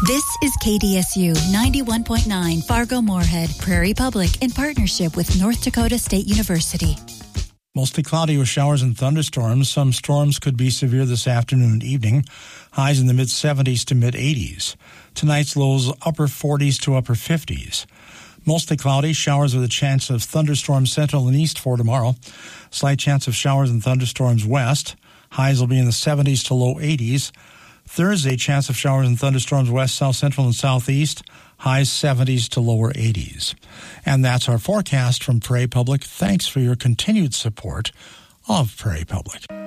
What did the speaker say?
This is KDSU 91.9 Fargo-Moorhead, Prairie Public, in partnership with North Dakota State University. Mostly cloudy with showers and thunderstorms. Some storms could be severe this afternoon and evening. Highs in the mid-70s to mid-80s. Tonight's lows upper 40s to upper 50s. Mostly cloudy, showers with a chance of thunderstorms central and east for tomorrow. Slight chance of showers and thunderstorms west. Highs will be in the 70s to low 80s. Thursday, chance of showers and thunderstorms west, south central, and southeast. Highs 70s to lower 80s. And that's our forecast from Prairie Public. Thanks for your continued support of Prairie Public.